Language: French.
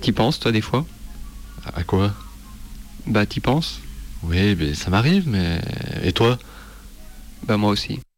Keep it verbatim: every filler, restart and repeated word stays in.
T'y penses, toi, des fois? À quoi? Bah, t'y penses? Oui, mais ça m'arrive, mais... Et toi? Bah, moi aussi.